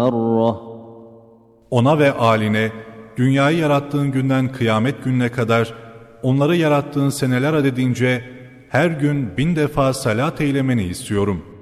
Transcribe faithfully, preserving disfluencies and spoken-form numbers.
مرة Ona ve âline, dünyayı yarattığın günden kıyamet gününe kadar, onları yarattığın seneler adedince, her gün bin defa salat eylemeni istiyorum.''